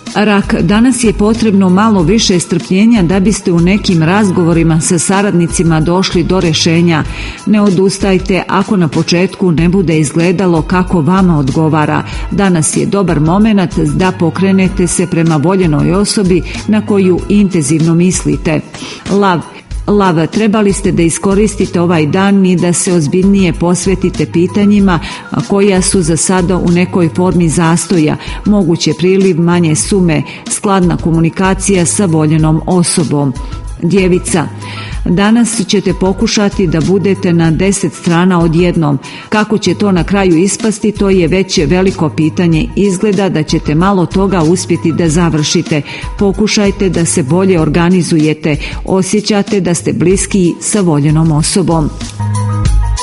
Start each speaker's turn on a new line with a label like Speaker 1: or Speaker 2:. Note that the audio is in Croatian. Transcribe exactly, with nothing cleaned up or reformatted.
Speaker 1: Rak, danas je potrebno malo više strpljenja da biste u nekim razgovorima sa saradnicima došli do rješenja. Ne odustajte ako na početku ne bude izgledalo kako vama odgovara. Danas je dobar momenat da pokrenete se prema voljenoj osobi na koju intenzivno mislite. Lav, Lav, trebali ste da iskoristite ovaj dan i da se ozbiljnije posvetite pitanjima koja su za sada u nekoj formi zastoja, moguće priliv manje sume, skladna komunikacija sa voljenom osobom. Djevica, danas ćete pokušati da budete na deset strana odjednom. Kako će to na kraju ispasti, to je već veliko pitanje. Izgleda da ćete malo toga uspjeti da završite. Pokušajte da se bolje organizujete. Osjećate da ste bliski sa voljenom osobom.